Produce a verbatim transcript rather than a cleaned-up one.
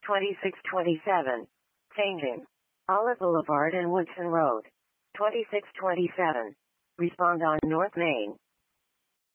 twenty-six twenty-seven. Changing. Olive Boulevard and Woodson Road. twenty-six twenty-seven. Respond on North Main.